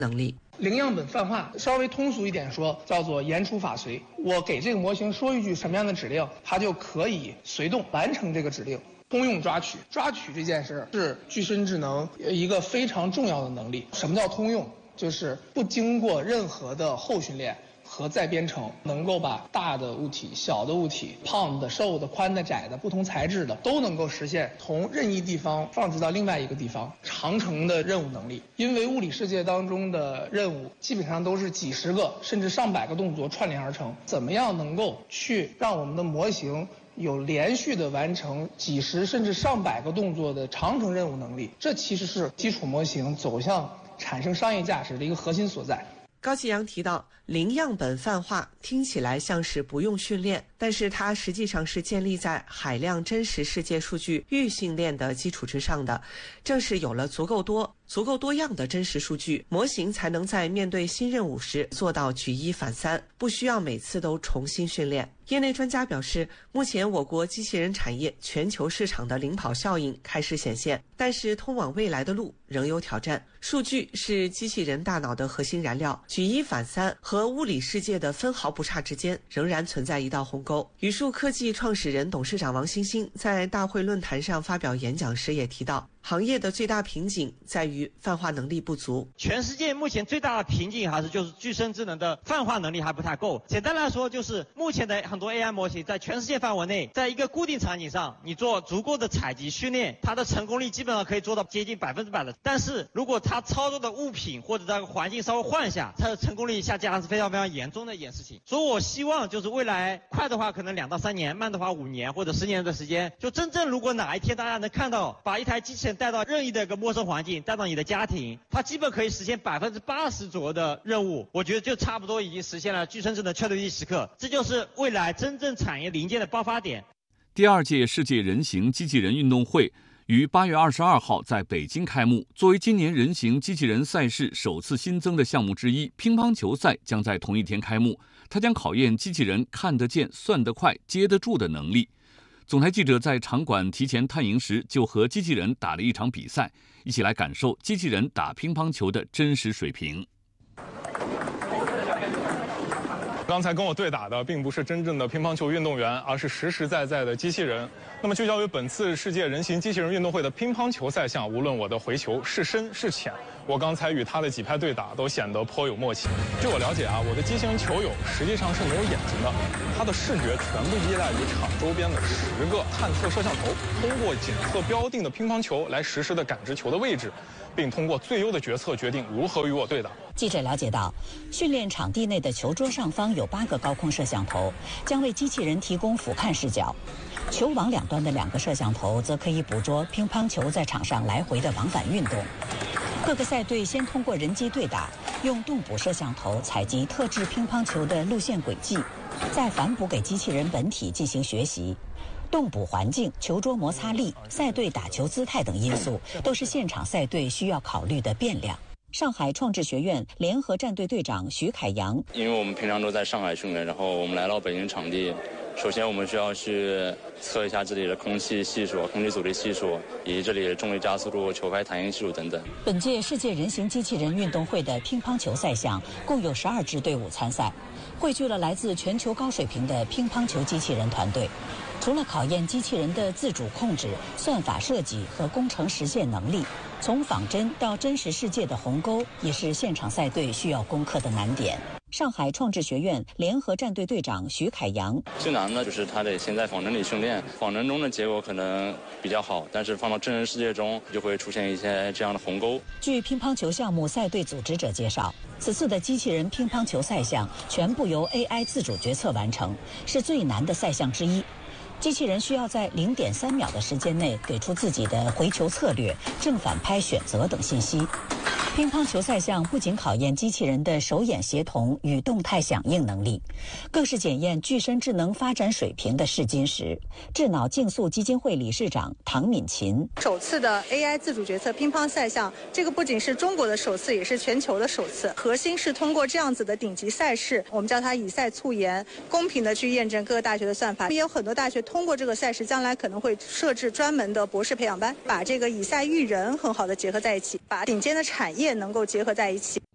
能力。 零样本泛化，稍微通俗一点说，叫做言出法随。我给这个模型说一句什么样的指令，它就可以随动完成这个指令。通用抓取，抓取这件事是具身智能一个非常重要的能力。什么叫通用？就是不经过任何的后训练和再编程，能够把大的物体、小的物体、胖的、瘦的、宽的、窄的、不同材质的都能够实现从任意地方放置到另外一个地方，长程的任务能力。因为物理世界当中的任务基本上都是几十个甚至上百个动作串联而成，怎么样能够去让我们的模型有连续的完成几十甚至上百个动作的长程任务能力，这其实是基础模型走向产生商业价值的一个核心所在。 高启阳提到，零样本泛化听起来像是不用训练，但是它实际上是建立在海量真实世界数据预训练的基础之上的。正是有了足够多样的真实数据，模型才能在面对新任务时做到举一反三，不需要每次都重新训练。业内专家表示，目前我国机器人产业全球市场的领跑效应开始显现，但是通往未来的路仍有挑战。数据是机器人大脑的核心燃料，举一反三和物理世界的分毫不差之间仍然存在一道鸿沟。宇树科技创始人、董事长王星星在大会论坛上发表演讲时也提到，行业的最大瓶颈在于泛化能力不足。 全世界目前最大的瓶颈还是就是具身智能的泛化能力还不太够。简单来说，就是目前的很多 AI 模型在全世界范围内，在一个固定场景上，你做足够的采集训练，它的成功率基本上可以做到接近100%的。但是如果它操作的物品或者这个环境稍微换一下，它的成功率下降是非常非常严重的一件事情。所以我希望就是未来快的话可能2到3年，慢的话5年或者10年的时间，就真正如果哪一天大家能看到把一台机器人带到任意的一个陌生环境，带到你的家庭，它基本可以实现80%左右的任务，我觉得就差不多已经实现了具身智能确定时刻，这就是未来真正产业零件的爆发点。 第2届世界人形机器人运动会于8月22号在北京开幕。作为今年人形机器人赛事首次新增的项目之一，乒乓球赛将在同一天开幕。它将考验机器人看得见、算得快、接得住的能力。总台记者在场馆提前探营时，就和机器人打了一场比赛，一起来感受机器人打乒乓球的真实水平。 刚才跟我对打的并不是真正的乒乓球运动员，而是实实在在的机器人。那么聚焦于本次世界人形机器人运动会的乒乓球赛项，无论我的回球是深是浅，我刚才与他的几拍对打都显得颇有默契。据我了解啊，我的机器人球友实际上是没有眼睛的，他的视觉全部依赖于场周边的10个探测摄像头，通过检测标定的乒乓球来实时的感知球的位置，并通过最优的决策决定如何与我对打。 记者了解到，训练场地内的球桌上方有8个高空摄像头，将为机器人提供俯瞰视角。球网两端的2个摄像头则可以捕捉乒乓球在场上来回的往返运动。各个赛队先通过人机对打，用动捕摄像头采集特制乒乓球的路线轨迹，再反哺给机器人本体进行学习。动捕环境、球桌摩擦力、赛队打球姿态等因素，都是现场赛队需要考虑的变量。上海创智学院联合战队队长徐凯阳： 因为我们平常都在上海训练，然后我们来到北京场地，首先我们需要去测一下这里的空气系数、空气阻力系数，以及这里的重力加速度、球拍弹性系数等等。 本届世界人形机器人运动会的乒乓球赛项共有12支队伍参赛，汇聚了来自全球高水平的乒乓球机器人团队。除了考验机器人的自主控制、算法设计和工程实现能力，从仿真到真实世界的鸿沟，也是现场赛队需要攻克的难点。上海创智学院联合战队队长徐凯阳： 最难的就是他得先在仿真里训练，仿真中的结果可能比较好，但是放到真实世界中就会出现一些这样的鸿沟。 据乒乓球项目赛队组织者介绍，此次的机器人乒乓球赛项全部由 AI 自主决策完成，是最难的赛项之一。机器人需要在0.3秒的时间内给出自己的回球策略、正反拍选择等信息。乒乓球赛项不仅考验机器人的手眼协同与动态响应能力，更是检验具身智能发展水平的试金石。智脑竞速基金会理事长唐敏琴： 首次的 AI 自主决策乒乓赛项，这个不仅是中国的首次，也是全球的首次。核心是通过这样子的顶级赛事，我们叫它以赛促研，公平的去验证各个大学的算法。也有很多大学通过这个赛事，将来可能会设置专门的博士培养班，把这个以赛育人很好的结合在一起，把顶尖的产业能够结合在一起。